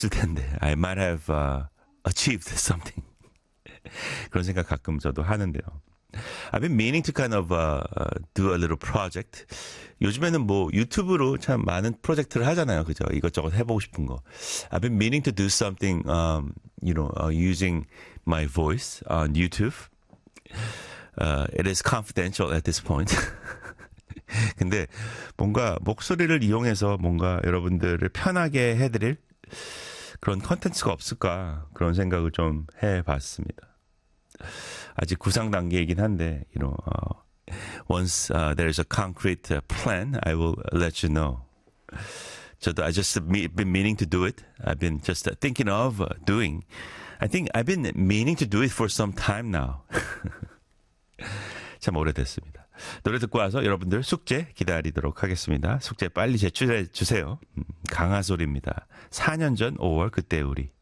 텐데 I might have achieved something. 그런 생각 가끔 저도 하는데요. I've been meaning to kind of do a little project. 요즘에는 뭐 유튜브로 참 많은 프로젝트를 하잖아요. 그죠? 이것저것 해보고 싶은 거. I've been meaning to do something, using my voice on YouTube. It is confidential at this point. 근데 뭔가 목소리를 이용해서 뭔가 여러분들을 편하게 해드릴 그런 컨텐츠가 없을까 그런 생각을 좀 해봤습니다. 아직 구상 단계이긴 한데, once there is a concrete plan, I will let you know. 저도 I just been meaning to do it. I've been just thinking of doing. I think I've been meaning to do it for some time now. 참 오래됐습니다. 노래 듣고 와서 여러분들 숙제 기다리도록 하겠습니다. 숙제 빨리 제출해 주세요. 강하솔입니다. 4년 전 5월 그때 우리.